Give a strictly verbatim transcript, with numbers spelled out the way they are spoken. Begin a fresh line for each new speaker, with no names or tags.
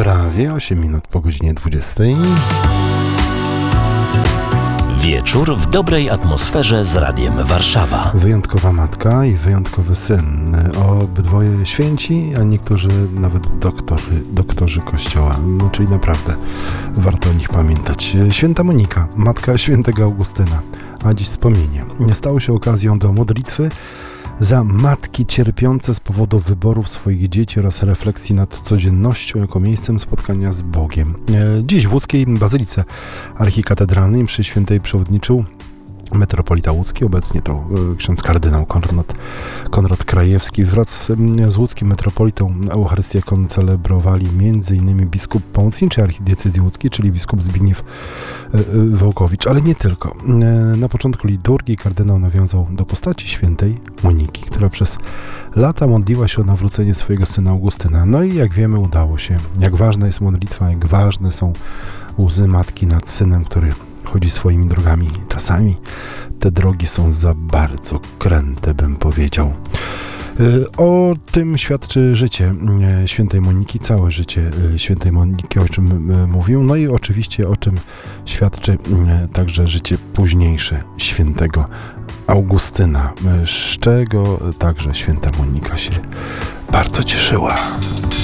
Prawie osiem minut po godzinie dwudziestej.
Wieczór w dobrej atmosferze z Radiem Warszawa.
Wyjątkowa matka i wyjątkowy syn. Obydwoje święci, a niektórzy nawet doktorzy, doktorzy kościoła. No, czyli naprawdę warto o nich pamiętać. Święta Monika, matka świętego Augustyna, a dziś wspomnienie. Stało się okazją do modlitwy za matki cierpiące z powodu wyborów swoich dzieci oraz refleksji nad codziennością jako miejscem spotkania z Bogiem. Dziś w łódzkiej Bazylice Archikatedralnej przy świętej przewodniczył metropolita łódzki, obecnie to ksiądz kardynał Konrad, Konrad Krajewski. Wraz z łódzkim metropolitą Eucharystię koncelebrowali m.in. biskup pomocniczy archidiecezji łódzkiej, czyli biskup Zbigniew Wołkowicz, ale nie tylko. Na początku liturgii kardynał nawiązał do postaci świętej Moniki, która przez lata modliła się o nawrócenie swojego syna Augustyna. No i jak wiemy, udało się. Jak ważna jest modlitwa, jak ważne są łzy matki nad synem, który chodzi swoimi drogami. Czasami te drogi są za bardzo kręte, bym powiedział. O tym świadczy życie świętej Moniki, całe życie świętej Moniki, o czym mówił, no i oczywiście o czym świadczy także życie późniejsze świętego Augustyna, z czego także święta Monika się bardzo cieszyła.